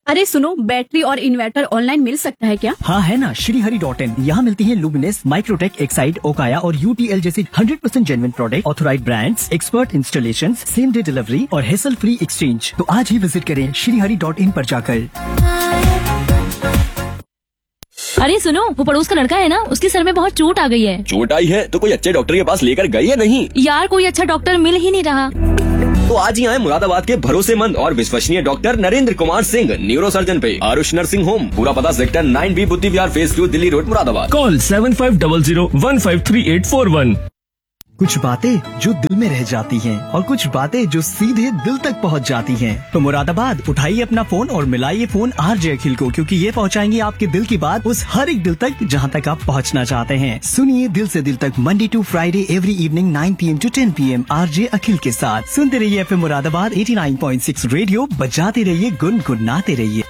अरे सुनो, बैटरी और इन्वर्टर ऑनलाइन मिल सकता है क्या? हाँ है ना, श्रीहरि.in। यहाँ मिलती है लुमिनस, माइक्रोटेक, एक्साइड, ओकाया और UTL जैसी 100% genuine product, authorised brands, expert installation, same day delivery और हेसल फ्री एक्सचेंज। तो आज ही विजिट करें श्रीहरि.in पर जाकर। अरे सुनो, वो पड़ोस का लड़का है ना, उसके सर में बहुत चोट आ गई है। चोट आई है तो कोई अच्छे डॉक्टर के पास लेकर गई है नहीं? यार कोई अच्छा डॉक्टर मिल ही नहीं रहा। तो आज ही आए मुरादाबाद के भरोसेमंद और विश्वसनीय doctor Narendra Kumar Singh, neuro surgeon पे आरुष नर्सिंग होम। पूरा पता सेक्टर 9B बुद्धि विहार phase 2 Delhi road Moradabad. Call 7500153841। कुछ बातें जो दिल में रह जाती हैं और कुछ बातें जो सीधे दिल तक पहुंच जाती हैं। तो मुरादाबाद उठाइए अपना फोन और मिलाइए फोन RJ अखिल को, क्योंकि ये पहुंचाएंगे आपके दिल की बात उस हर एक दिल तक जहां तक आप पहुंचना चाहते हैं। सुनिए दिल से दिल तक, Monday to Friday every evening 9 PM to 10 PM RJ अखिल के साथ। सुनते रहिए FM मुरादाबाद 89.6 रेडियो, बजाते रहिए, गुनगुनाते रहिए।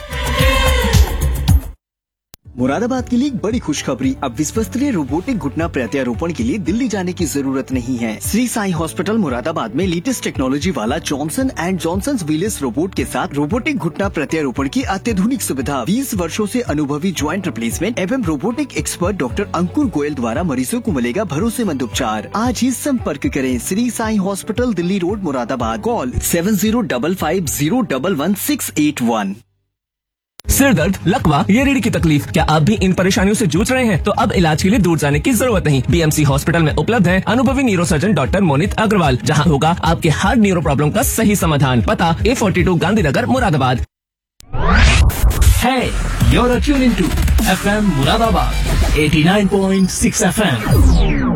मुरादाबाद के लिए एक बड़ी खुशखबरी, अब विश्वस्तरीय रोबोटिक घुटना प्रत्यारोपण के लिए दिल्ली जाने की जरूरत नहीं है। श्री साई हॉस्पिटल मुरादाबाद में लेटेस्ट टेक्नोलॉजी वाला जॉनसन एंड जॉनसन व्हीललेस रोबोट के साथ रोबोटिक घुटना प्रत्यारोपण की अत्याधुनिक सुविधा, 20 वर्षों से अनुभवी ज्वाइंट रिप्लेसमेंट एवं रोबोटिक एक्सपर्ट डॉक्टर अंकुर गोयल द्वारा मरीजों को मिलेगा भरोसेमंद उपचार। आज ही संपर्क करें Shri Sai hospital, Delhi road, Moradabad. Call 7055011681। सिर दर्द, लकवा या रीढ़ की तकलीफ, क्या आप भी इन परेशानियों से जूझ रहे हैं? तो अब इलाज के लिए दूर जाने की जरूरत नहीं। BMC हॉस्पिटल में उपलब्ध है अनुभवी neuro surgeon doctor Monit Agarwal, जहां होगा आपके हर न्यूरो प्रॉब्लम का सही समाधान। पता A42 Gandhinagar Moradabad. Hey, you're tuned into FM Muradabad 89.6 FM.